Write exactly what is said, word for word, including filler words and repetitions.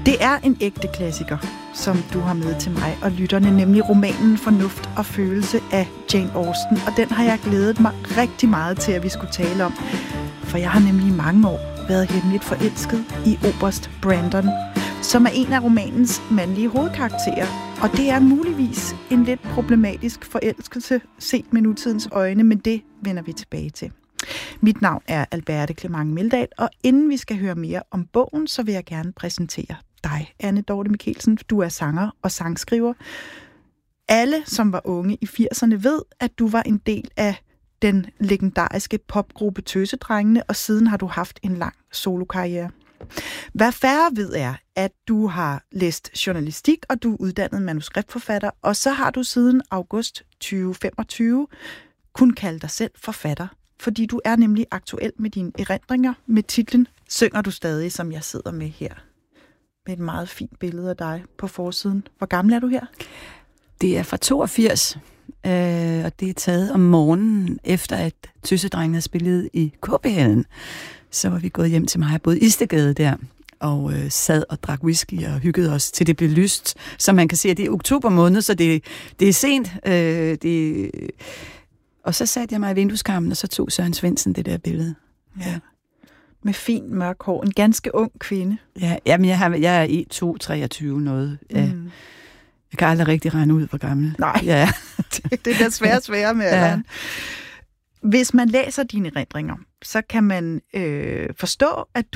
Det er en ægte klassiker, som du har med til mig og lytterne, nemlig romanen Fornuft og følelse af Jane Austen. Og den har jeg glædet mig rigtig meget til, at vi skulle tale om. For jeg har nemlig i mange år været hemmeligt forelsket i oberst Brandon, som er en af romanens mandlige hovedkarakterer. Og det er muligvis en lidt problematisk forelskelse set med nutidens øjne, men det vender vi tilbage til. Mit navn er Alberte Clement Meldal, og inden vi skal høre mere om bogen, så vil jeg gerne præsentere dig, Anne Dorte Michelsen. Du er sanger og sangskriver. Alle, som var unge i firserne, ved, at du var en del af den legendariske popgruppe Tøsedrengene, og siden har du haft en lang solokarriere. Hvad færre ved er, at du har læst journalistik, og du er uddannet manuskriptforfatter, og så har du siden august tyve femogtyve kun kaldt dig selv forfatter, fordi du er nemlig aktuel med dine erindringer med titlen Synger du stadig, som jeg sidder med her. Med et meget fint billede af dig på forsiden. Hvor gammel er du her? Det er fra toogfirs, øh, og det er taget om morgenen, efter at Tøsedrengene havde spillet i K B-hallen. Så var vi gået hjem til mig, jeg boede i Istegade der, og øh, sad og drak whisky og hyggede os, til det blev lyst. Så man kan se, at det er oktober måned, så det, det er sent. Øh, det, og så satte jeg mig i vindueskarmen, og så tog Søren Svendsen det der billede. Ja. Med fin mørk hår. En ganske ung kvinde. Ja, jamen jeg, har, jeg er i to treogtyve noget. Ja. Mm. Jeg kan aldrig rigtig regne ud, hvor gammel. Nej, ja. det, det er da svært svære med alderen. Ja. Hvis man læser dine erindringer, så kan man øh, forstå, at